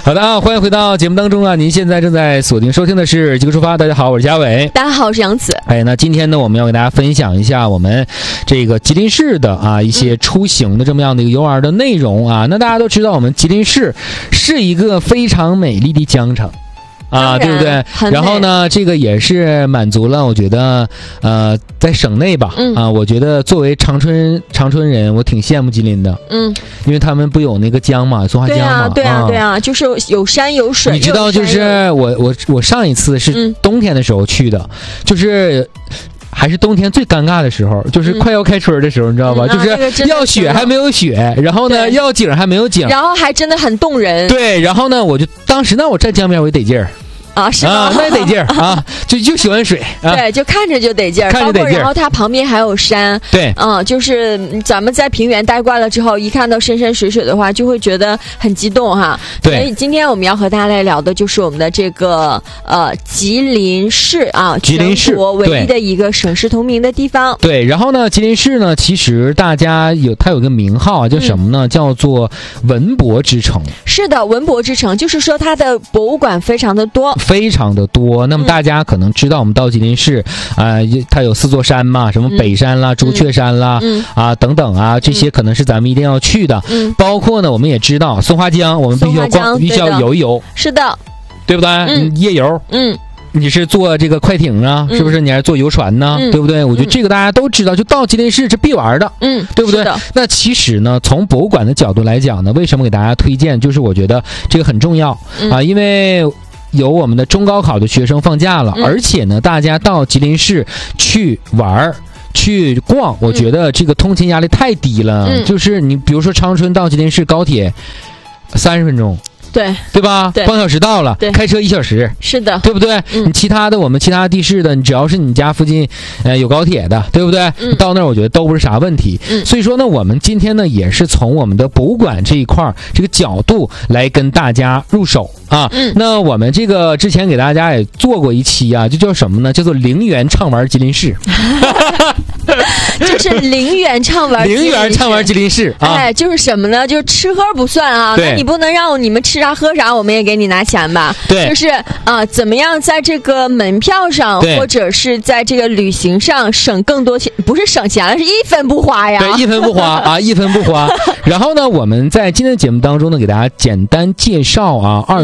好的啊，欢迎回到节目当中啊！您现在正在锁定收听的是《极客出发》，大家好，我是嘉伟， 大家好，我是杨子。 那今天呢，我们要给大家分享一下我们这个吉林市的啊一些出行的这么样的一个游玩的内容啊。那大家都知道，我们吉林市是一个非常美丽的江城。啊，对不对？然后呢，这个也是满足了，我觉得，在省内吧，我觉得作为长春人，我挺羡慕吉林的，因为他们不有那个江嘛，松花江嘛， 对啊，就是有山有水。 你知道，就是我上一次是冬天的时候去的，就是还是冬天最尴尬的时候，就是快要开春的时候，你知道吧？就是要雪还没有雪，然后呢要景还没有景， 然后还真的很动人。 对，然后呢，当时我站江边我就得劲儿。 啊，是吗？ 那得劲儿啊，就喜欢水， 对，就看着就得劲儿， 看着得劲儿。 然后它旁边还有山， 对， 就是咱们在平原待惯了之后，一看到山山水水的话，就会觉得很激动哈。 对， 所以今天我们要和大家来聊的就是我们的这个吉林市啊， 吉林市全国唯一的一个省市同名的地方。 对，然后呢，吉林市呢，其实大家它有个名号叫什么呢？叫做文博之城。 是的，文博之城，就是说它的博物馆非常的多。 非常的多，那么大家可能知道，我们到吉林市，它有4座山嘛，什么北山啦、朱雀山啦，等等啊，这些可能是咱们一定要去的。包括呢，我们也知道松花江，我们必须要游一游。 是的， 对不对？夜游，你是坐这个快艇啊，是不是？你还是坐游船呢，对不对？我觉得这个大家都知道，就到吉林市是必玩的，对不对？那其实呢，从博物馆的角度来讲呢，为什么给大家推荐？就是我觉得这个很重要啊，因为有我们的中高考的学生放假了，而且呢，大家到吉林市去玩去逛，我觉得这个通勤压力太低了。就是你比如说长春到吉林市高铁30分钟。对吧？半个小时到了，开车1小时， 是的， 对不对？你我们其他地市的，你只要是你家附近有高铁的，对不对？到那儿我觉得都不是啥问题。所以说呢，我们今天呢也是从我们的博物馆这一块这个角度来跟大家入手啊。那我们这个之前给大家也做过一期啊，就叫什么呢？叫做零元畅玩吉林市。 就是零元畅玩吉林市啊！ 就是什么呢？就是吃喝不算啊，那你不能让你们吃啥喝啥，我们也给你拿钱吧？ 对， 就是怎么样在这个门票上或者是在这个旅行上省更多钱？不是省钱了，是一分不花呀！ 对，一分不花啊，一分不花。然后呢，我们在今天的节目当中呢，给大家简单介绍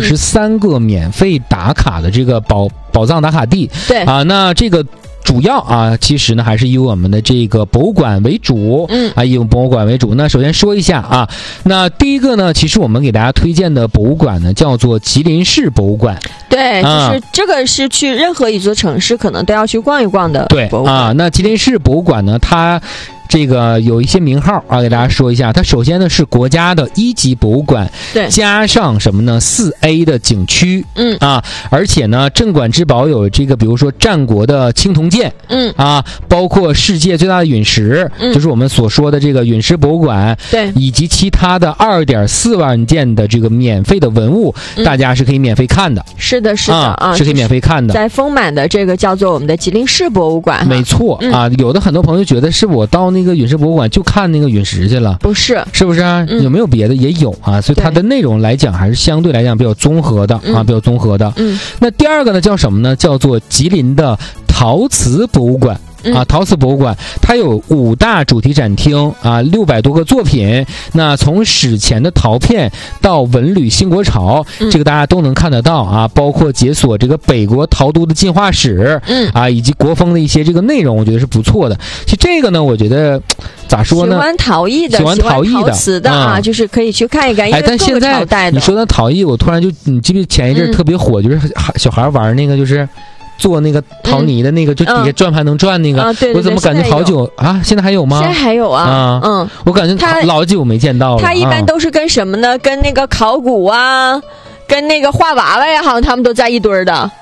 23个免费打卡的这个宝藏打卡地。 对啊， 那这个。主要其实呢还是以我们的这个博物馆为主，以我们博物馆为主。那首先说一下啊，那第一个呢，其实我们给大家推荐的博物馆呢，叫做吉林市博物馆。 对，就是这个是去任何一座城市可能都要去逛一逛的博物馆。 对那吉林市博物馆呢，它这个有一些名号给大家说一下。它首先呢是国家的1级博物馆， 对， 加上什么呢？4A 的景区，而且呢镇馆之宝有这个，比如说战国的青铜剑，包括世界最大的陨石，就是我们所说的这个陨石博物馆， 对， 以及其他的2.4万件的这个免费的文物，大家是可以免费看的。 是的是可以免费看的。 在丰满的这个叫做我们的吉林市博物馆， 没错有的很多朋友觉得是我到那个陨石博物馆就看那个陨石去了， 不是， 是不是有没有别的？也有所以它的内容来讲还是相对来讲比较综合的比较综合的。那第二个呢叫什么呢？叫做吉林的陶瓷博物馆。陶瓷博物馆它有5大主题展厅600多个作品。那从史前的陶片到文旅新国潮，这个大家都能看得到包括解锁这个北国陶都的进化史，以及国风的一些这个内容，我觉得是不错的。其实这个呢，我觉得咋说呢？ 喜欢陶艺的， 喜欢陶瓷的就是可以去看一看。因为但现在你说的陶艺，我突然你记不记得前一阵特别火，就是小孩玩那个就是做那个陶泥的那个，就底下转盘能转那个， 对， 我怎么感觉好久现在还有吗？ 现在还有我感觉老久没见到了。 它一般都是跟什么呢？跟那个考古跟那个画娃娃呀，好像他们都在一堆儿的。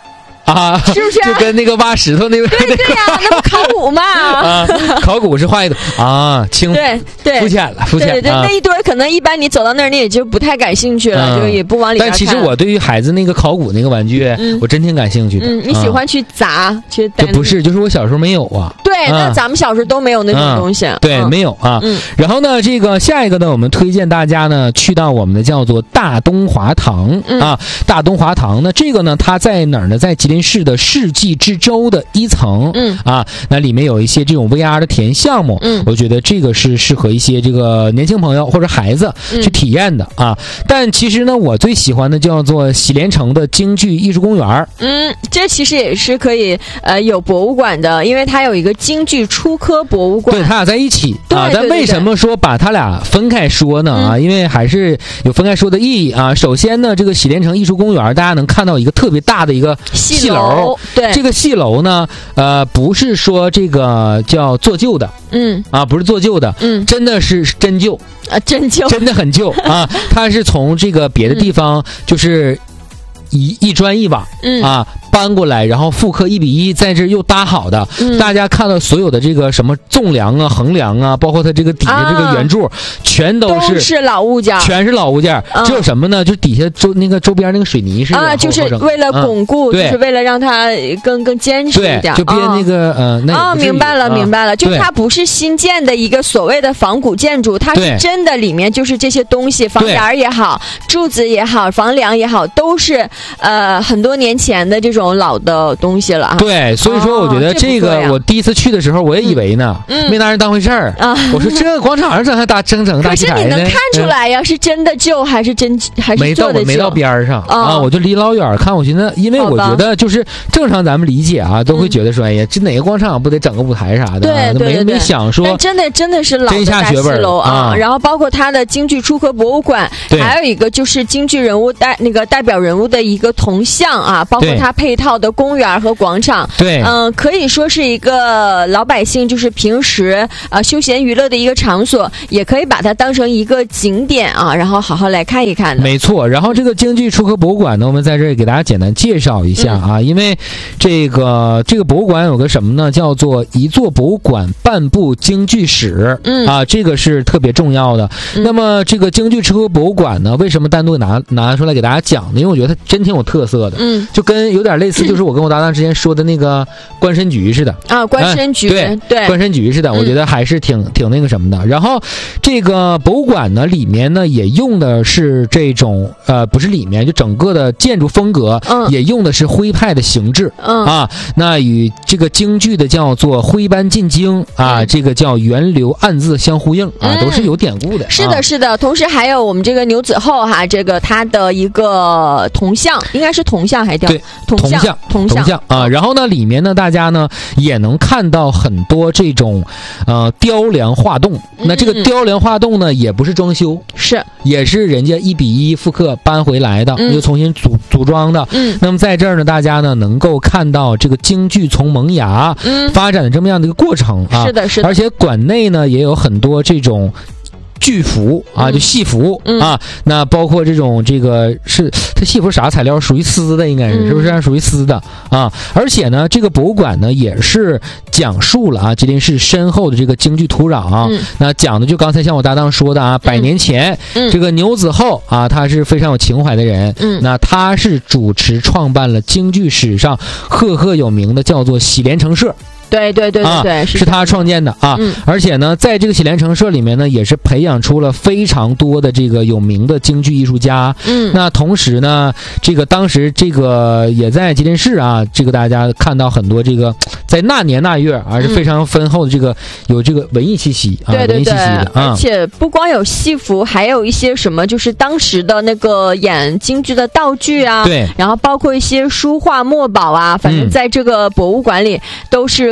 啊， 是不是？ 就跟那个挖石头那个。 对呀，那不考古嘛？ 啊，考古是画一个啊，轻对肤浅了， 对，那一堆可能一般你走到那儿你也就不太感兴趣了，就也不往里边看。 但其实我对于孩子那个考古那个玩具，我真挺感兴趣的。 你喜欢去砸去？ 就不是，就是我小时候没有啊。 对，那咱们小时候都没有那种东西。 对，没有啊。然后呢，这个下一个呢，我们推荐大家呢去到我们的叫做大东华堂啊。大东华堂呢，这个呢它在哪儿呢？在吉林市的世纪之洲的1层。那里面有一些这种 VR 的体验项目。我觉得这个是适合一些这个年轻朋友或者孩子去体验的啊。但其实呢，我最喜欢的叫做喜连城的京剧艺术公园。 这其实也是可以有博物馆的，因为它有一个京剧初科博物馆。 对，它俩在一起啊。但为什么说把它俩分开说呢？因为还是有分开说的意义啊。首先呢，这个喜连城艺术公园大家能看到一个特别大的一个戏楼。 对， 这个戏楼呢，不是说这个叫做旧的，不是做旧的，真的是真旧啊，真旧， 真的很旧啊。它是从这个别的地方就是一砖一瓦搬过来，然后复刻1比1，在这又搭好的。大家看到所有的这个什么纵梁啊、横梁啊，包括它这个底下这个圆柱，全都是老物件， 全是老物件。只有什么呢？就底下周边那个水泥是就是为了巩固，就是为了让它更坚实一点。 就编那个明白了，就它不是新建的一个所谓的仿古建筑，它是真的里面就是这些东西，房檐也好，柱子也好，房梁也好，都是很多年前的这种老的东西了。 对，所以说我觉得这个我第一次去的时候我也以为呢，没拿人当回事儿我说这广场上整还整大戏台呢。 可是你能看出来呀，是真的旧还是做的旧？ 没到边上我就离老远看。我觉得，因为我觉得就是正常咱们理解都会觉得说，哎呀，这哪个广场不得整个舞台啥的？ 对， 没想说， 但真的是老的大戏楼啊。然后包括它的京剧初科博物馆，还有一个就是京剧人物代表人物的一个铜像啊，包括它配套的公园和广场。 对， 可以说是一个老百姓就是平时休闲娱乐的一个场所，也可以把它当成一个景点啊，然后好好来看一看的。 没错。然后这个京剧初科博物馆呢，我们在这里给大家简单介绍一下啊，因为这个博物馆有个什么呢？叫做一座博物馆半部京剧史。这个是特别重要的。那么这个京剧初科博物馆呢，为什么单独拿出来给大家讲呢？因为我觉得它真挺有特色的。就跟有点类似，就是我跟我搭档之前说的那个关参局似的啊，关参局对关参局似的，我觉得还是挺那个什么的。然后这个博物馆呢，里面呢也用的是这种不是里面，就整个的建筑风格也用的是徽派的形制那与这个京剧的叫做徽班进京这个叫源流暗字相呼应都是有典故的。 是的，同时还有我们这个牛子后这个它的一个铜像，应该是铜像还叫铜像然后呢，里面呢大家呢也能看到很多这种雕梁画栋。那这个雕梁画栋呢也不是装修，也是人家1比1复刻搬回来的，又重新组装的。那么在这儿呢，大家呢能够看到这个京剧从萌芽发展的这么样的一个过程是的。 而且馆内呢也有很多这种剧服就戏服那包括这种它戏服啥材料？属于丝的，应该是不是？属于丝的而且呢，这个博物馆呢也是讲述了吉林市深厚的这个京剧土壤那讲的就刚才像我搭档说的100年前这个牛子后他是非常有情怀的人那他是主持创办了京剧史上赫有名的叫做喜连城社。 对， 是他创建的而且呢，在这个喜连城社里面呢，也是培养出了非常多的这个有名的京剧艺术家。那同时呢，这个当时这个也在吉林市这个大家看到很多这个在那年那月是非常丰厚的这个有这个文艺气息对， 文艺气息的而且不光有戏服，还有一些什么就是当时的那个演京剧的道具对， 然后包括一些书画墨宝反正在这个博物馆里都是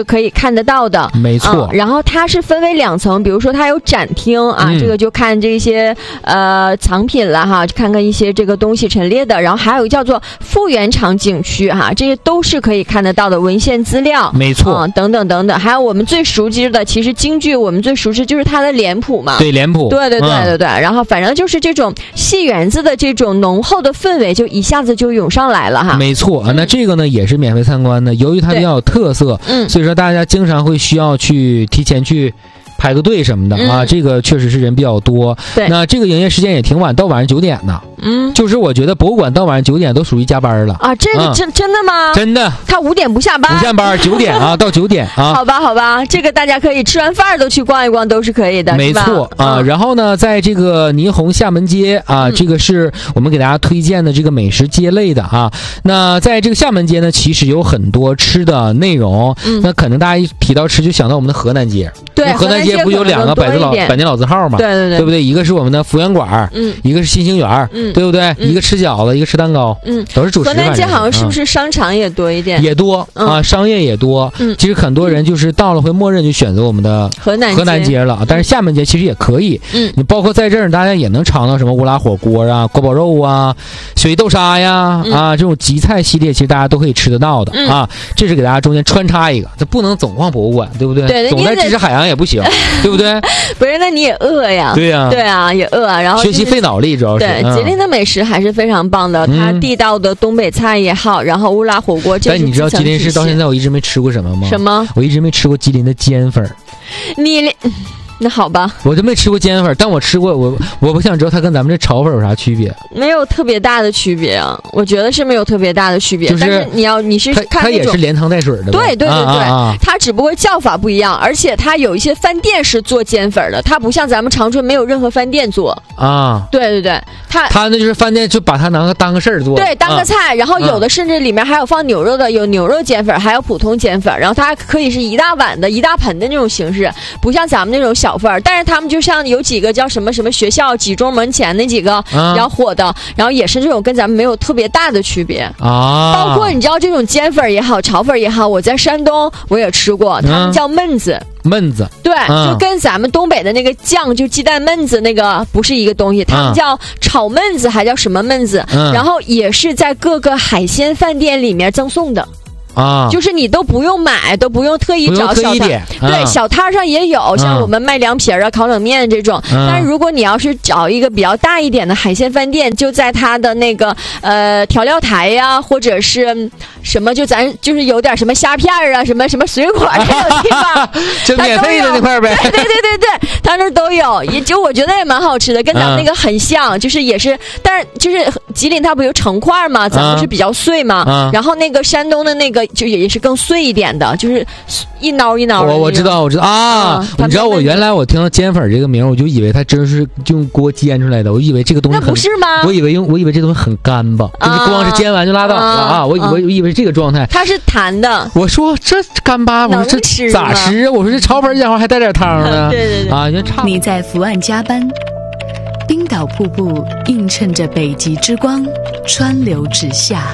可以看得到的， 没错。 然后它是分为2层，比如说它有展厅啊，这个就看这些藏品了哈，看看一些这个东西陈列的，然后还有叫做复原场景区哈，这些都是可以看得到的文献资料， 没错， 等等等等。还有我们最熟知的，其实京剧我们最熟知就是它的脸谱嘛， 对，脸谱， 对。然后反正就是这种戏园子的这种浓厚的氛围，就一下子就涌上来了哈。 没错啊，那这个呢也是免费参观的，由于它比较有特色，所以说大家经常会需要去提前去排个队什么的啊，这个确实是人比较多。 对， 那这个营业时间也挺晚，到晚上9点呢。就是我觉得博物馆到晚上9点都属于加班了啊。这个真的吗？ 真的， 他5点不下班， 不下班9点啊，到9点啊。 好吧，这个大家可以吃完饭都去逛一逛，都是可以的。 没错啊。然后呢，在这个霓虹厦门街啊，这个是我们给大家推荐的这个美食街类的啊。那在这个厦门街呢，其实有很多吃的内容。那可能大家一提到吃就想到我们的河南街。 对， 河南街不有2个百年老字号吗？ 对不对？一个是我们的福源馆，一个是新兴园，对不对？一个吃饺子，一个吃蛋糕，都是主食。 河南街好像是不是商场也多一点？ 也多啊，商业也多。其实很多人就是到了会默认就选择我们的河南街了，但是厦门街其实也可以。你包括在这儿，大家也能尝到什么乌拉火锅啊、锅包肉啊、鳕鱼豆沙呀这种吉菜系列，其实大家都可以吃得到的啊。这是给大家中间穿插一个，这不能总逛博物馆，对不对？ 对， 总在知识海洋也不行，对不对？ 不是，那你也饿呀？ 对呀，也饿。然后学习费脑力，主要是。 对，吉林的美食还是非常棒的，它地道的东北菜也好，然后乌拉火锅。 但你知道吉林市到现在我一直没吃过什么吗？ 什么？ 我一直没吃过吉林的煎粉。 那好吧， 我就没吃过煎粉，但我吃过。我不想知道它跟咱们这炒粉有啥区别？ 没有特别大的区别啊，我觉得是没有特别大的区别。 就是， 但是你是看它也是连汤带水的。 对，它只不过叫法不一样，而且它有一些饭店是做煎粉的，它不像咱们长春没有任何饭店做啊。对，它那就是饭店就把它当个事儿做， 对，当个菜。然后有的甚至里面还有放牛肉的，有牛肉煎粉，还有普通煎粉，然后它可以是一大碗的、一大盆的那种形式，不像咱们那种小份儿。但是他们就像有几个叫什么学校几中门前那几个比较火的，然后也是这种跟咱们没有特别大的区别啊。包括你知道这种煎粉也好，炒粉也好，我在山东我也吃过，他们叫焖子。对，就跟咱们东北的那个酱就鸡蛋焖子那个不是一个东西，他们叫炒焖子，还叫什么焖子，然后也是在各个海鲜饭店里面赠送的。就是你都不用买，都不用特意找小摊，对，小摊上也有，像我们卖凉皮啊、烤冷面这种。但是如果你要是找一个比较大一点的海鲜饭店，就在它的那个调料台呀，或者是什么，咱就是有点什么虾片啊、什么水果这种地方， 就免费的那块呗。 对，它那都有，也就我觉得也蛮好吃的，跟咱们那个很像，就是也是，但是就是吉林它不有成块吗？咱们是比较碎嘛，然后那个山东的那个。就也是更碎一点的，就是一挠一挠的。 我知道啊！你知道我原来我听到煎粉这个名，我就以为它真是用锅煎出来的，我以为这个东西那不是吗？ 我以为这东西很干巴，就是光是煎完就拉倒了啊！我以为这个状态。 它是弹的。 我说这干巴，我说这咋吃？我说这炒粉家伙还带点汤呢。 对啊，就差。 你在伏岸加班，冰岛瀑布映衬着北极之光，川流直下。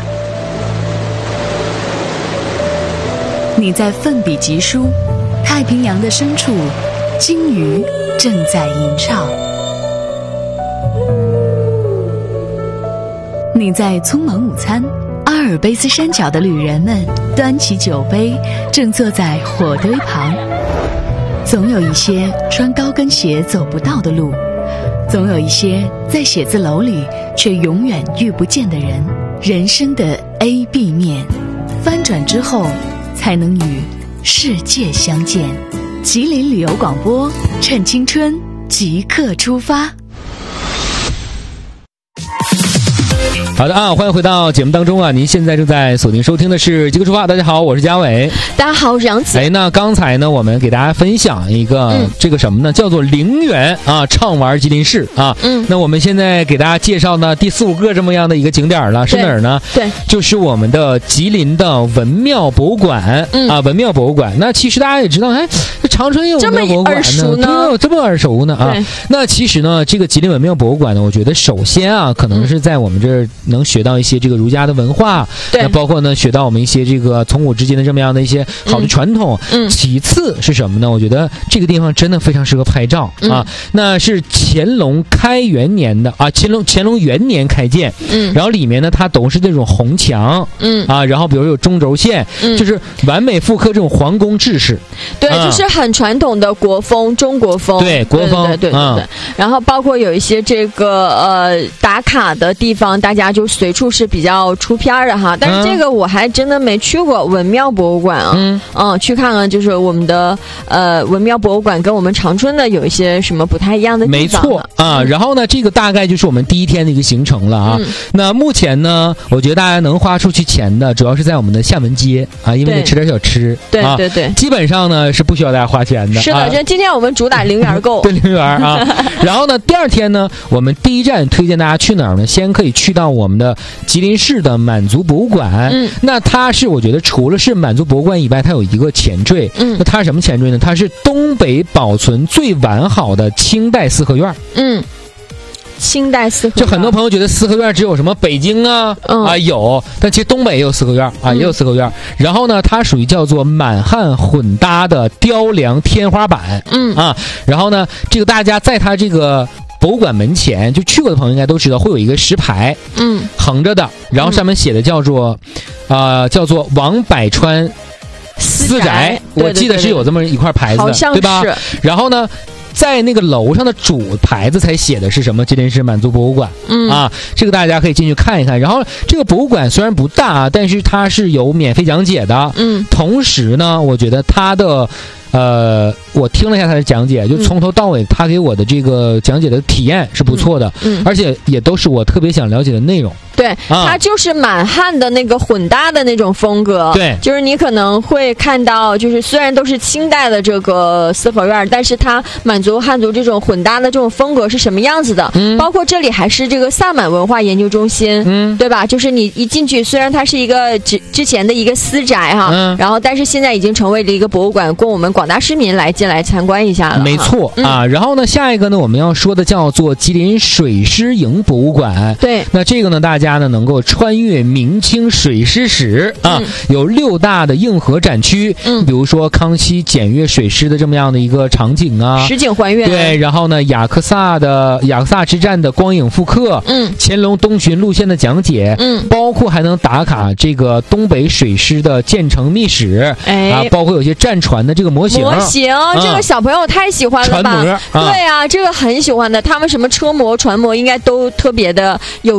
你在奋笔疾书，太平洋的深处，鲸鱼正在吟唱。你在匆忙午餐，阿尔卑斯山脚的旅人们端起酒杯，正坐在火堆旁。总有一些穿高跟鞋走不到的路，总有一些在写字楼里却永远遇不见的人。人生的 A、B 面，翻转之后才能与世界相见。吉林旅游广播，趁青春即刻出发。 好的啊，欢迎回到节目当中啊！您现在正在锁定收听的是《即刻出发》。大家好，我是嘉伟。 大家好，我是杨子。 那刚才呢，我们给大家分享一个这个什么呢？叫做陵园啊，畅玩吉林市啊。那我们现在给大家介绍呢第4、5个这么样的一个景点了，是哪儿呢？ 对， 就是我们的吉林的文庙博物馆啊，文庙博物馆。那其实大家也知道， 长春有文庙博物馆呢？这么耳熟呢啊！那其实呢，这个吉林文庙博物馆呢，我觉得首先啊，可能是在我们这儿能学到一些这个儒家的文化，那包括呢学到我们一些这个从古至今的这么样的一些好的传统。其次是什么呢？我觉得这个地方真的非常适合拍照啊。那是乾隆开元年的啊，乾隆元年开建，然后里面呢它都是这种红墙，然后比如有中轴线，就是完美复刻这种皇宫制式， 对，就是很传统的国风，中国风， 对，国风， 对。然后包括有一些这个打卡的地方，大家就随处是比较出片的哈。但是这个我还真的没去过文庙博物馆啊，去看看就是我们的文庙博物馆跟我们长春的有一些什么不太一样的地方。 没错啊，然后呢，这个大概就是我们第一天的一个行程了啊。那目前呢，我觉得大家能花出去钱的，主要是在我们的厦门街啊，因为得吃点小吃。 对， 基本上呢是不需要大家花钱的。 是的，就今天我们主打零元购。 对，零元啊。然后呢，第二天呢，我们第一站推荐大家去哪儿呢？先可以去到我们的吉林市的满族博物馆。那它是我觉得除了是满族博物馆以外，它有一个前缀。那它是什么前缀呢？它是东北保存最完好的清代四合院。 清代四合院， 就很多朋友觉得四合院只有什么北京有，但其实东北也有四合院啊，也有四合院。然后呢，它属于叫做满汉混搭的雕梁天花板，然后呢，这个大家在它这个博物馆门前，就去过的朋友应该都知道，会有一个石牌，横着的，然后上面写的叫做王百川私宅，我记得是有这么一块牌子，对吧？然后呢，在那个楼上的主牌子才写的是什么吉林市满族博物馆，这个大家可以进去看一看。然后这个博物馆虽然不大，但是它是有免费讲解的，同时呢，我觉得它的我听了一下他的讲解，就从头到尾他给我的这个讲解的体验是不错的，而且也都是我特别想了解的内容。 对，它就是满汉的那个混搭的那种风格。 对， 就是你可能会看到，就是虽然都是清代的这个四合院，但是它满族汉族这种混搭的这种风格是什么样子的？包括这里还是这个萨满文化研究中心，对吧？就是你一进去，虽然它是一个之前的一个私宅哈，然后但是现在已经成为了一个博物馆，供我们广大市民来进来参观一下了。 没错啊，然后呢，下一个呢，我们要说的叫做吉林水师营博物馆。 对， 那这个呢，大家呢能够穿越明清水师史啊，有6大的硬核展区，比如说康熙检阅水师的这么样的一个场景啊， 实景还原。 对，然后呢，雅克萨之战的光影复刻，乾隆东巡路线的讲解，包括还能打卡这个东北水师的建成秘史，包括有些战船的这个模型， 这个小朋友太喜欢了吧？ 船模， 对啊，这个很喜欢的，他们什么车模、船模应该都特别的有